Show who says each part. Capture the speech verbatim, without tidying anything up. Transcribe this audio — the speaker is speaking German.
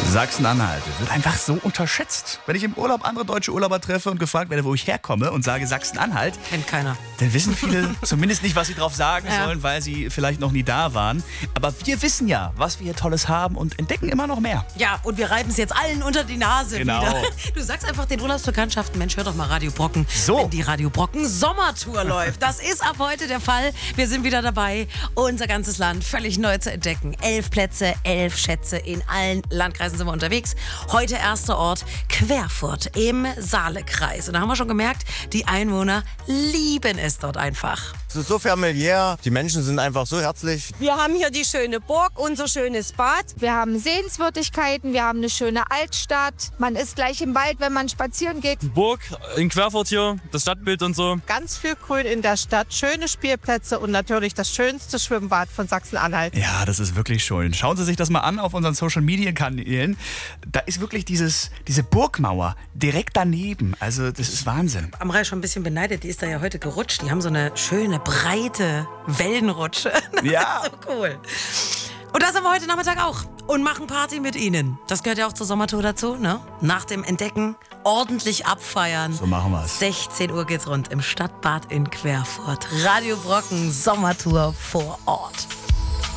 Speaker 1: Sachsen-Anhalt wird einfach so unterschätzt. Wenn ich im Urlaub andere deutsche Urlauber treffe und gefragt werde, wo ich herkomme und sage Sachsen-Anhalt,
Speaker 2: Kennt keiner.
Speaker 1: dann wissen viele zumindest nicht, was sie drauf sagen
Speaker 2: Ja.
Speaker 1: sollen, weil sie vielleicht noch nie da waren. Aber wir wissen ja, was wir hier Tolles haben und entdecken immer noch mehr.
Speaker 2: Ja, und wir reiben es jetzt allen unter die Nase
Speaker 1: Genau.
Speaker 2: wieder. Du sagst einfach den Urlaubsbekanntschaften, Mensch, hör doch mal Radio Brocken,
Speaker 1: So.
Speaker 2: wenn die Radio Brocken Sommertour läuft. Das ist ab heute der Fall. Wir sind wieder dabei, unser ganzes Land völlig neu zu entdecken. Elf Plätze, elf Schätze, in allen Landkreisen sind wir unterwegs. Heute erster Ort, Querfurt im Saalekreis. Und da haben wir schon gemerkt, die Einwohner lieben es dort einfach.
Speaker 3: Es ist so familiär, die Menschen sind einfach so herzlich.
Speaker 4: Wir haben hier die schöne Burg, unser schönes Bad.
Speaker 5: Wir haben Sehenswürdigkeiten, wir haben eine schöne Altstadt. Man ist gleich im Wald, wenn man spazieren geht.
Speaker 6: Burg in Querfurt hier, das Stadtbild und so.
Speaker 7: Ganz viel Grün in der Stadt, schöne Spielplätze und natürlich das schönste Schwimmbad von Sachsen-Anhalt.
Speaker 1: Ja, das ist wirklich schön. Schauen Sie sich das mal an auf unseren Social-Media-Kanälen. Da ist wirklich dieses, diese Burgmauer direkt daneben. Also das ist Wahnsinn.
Speaker 2: Amrei schon ein bisschen beneidet, die ist da ja heute gerutscht. Die haben so eine schöne, breite Wellenrutsche. Das
Speaker 1: Ja.
Speaker 2: ist so cool. Und das haben wir heute Nachmittag auch. Und machen Party mit Ihnen. Das gehört ja auch zur Sommertour dazu, ne? Nach dem Entdecken ordentlich abfeiern.
Speaker 1: So machen wir's.
Speaker 2: sechzehn Uhr geht's rund im Stadtbad in Querfurt. Radio Brocken Sommertour vor Ort.